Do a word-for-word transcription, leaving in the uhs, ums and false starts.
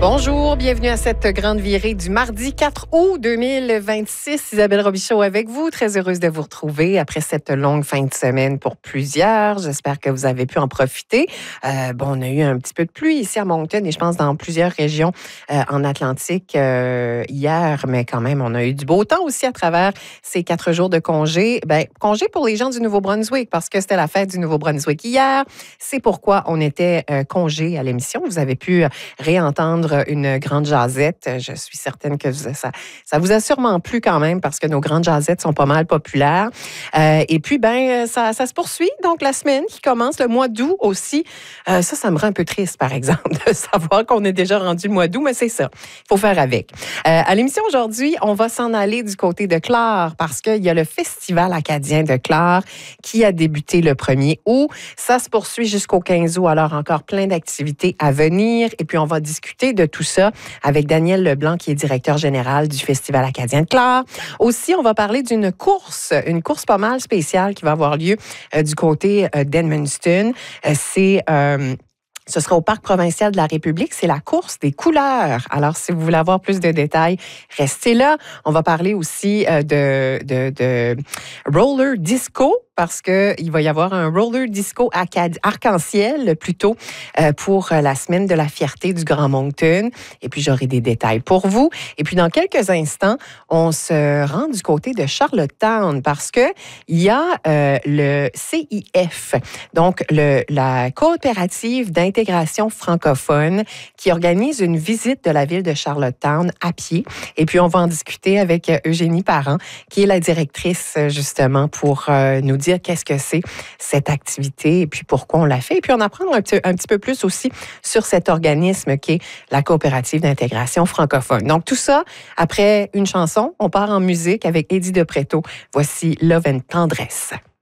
Bonjour, bienvenue à cette grande virée du mardi quatre août deux mille vingt-six. Isabelle Robichaud avec vous. Très heureuse de vous retrouver après cette longue fin de semaine pour plusieurs. J'espère que vous avez pu en profiter. Euh, bon, on a eu un petit peu de pluie ici à Moncton et je pense dans plusieurs régions euh, en Atlantique euh, hier, mais quand même, on a eu du beau temps aussi à travers ces quatre jours de congé. Ben, congé pour les gens du Nouveau-Brunswick parce que c'était la fête du Nouveau-Brunswick hier. C'est pourquoi on était euh, congé à l'émission. Vous avez pu réentendre une grande jasette. Je suis certaine que ça, ça vous a sûrement plu quand même parce que nos grandes jasettes sont pas mal populaires. Euh, et puis, ben, ça, ça se poursuit. Donc, la semaine qui commence, le mois d'août aussi. Euh, ça, ça me rend un peu triste, par exemple, de savoir qu'on est déjà rendu le mois d'août, mais c'est ça. Il faut faire avec. Euh, à l'émission aujourd'hui, on va s'en aller du côté de Clare parce qu'il y a le Festival acadien de Clare qui a débuté le premier août. Ça se poursuit jusqu'au quinze août. Alors, encore plein d'activités à venir. Et puis, on va discuter de tout ça avec Daniel Leblanc, qui est directeur général du Festival acadien de Clare. Aussi, on va parler d'une course, une course pas mal spéciale qui va avoir lieu euh, du côté euh, d'Edmundston. Euh, c'est... Euh, Ce sera au Parc provincial de la République. C'est la course des couleurs. Alors, si vous voulez avoir plus de détails, restez là. On va parler aussi euh, de, de, de roller disco parce qu'il va y avoir un roller disco arc-en-ciel plutôt euh, pour la semaine de la fierté du Grand Moncton. Et puis, j'aurai des détails pour vous. Et puis, dans quelques instants, on se rend du côté de Charlottetown parce que il y a euh, le C I F, donc le, la coopérative d'intégration francophone qui organise une visite de la ville de Charlottetown à pied. Et puis, on va en discuter avec Eugénie Parent, qui est la directrice justement pour euh, nous dire qu'est-ce que c'est cette activité et puis pourquoi on la fait. Et puis, on apprend un petit, un petit peu plus aussi sur cet organisme qui est la coopérative d'intégration francophone. Donc, tout ça, après une chanson, on part en musique avec Eddie de Pretto. Voici Love and Tendresse.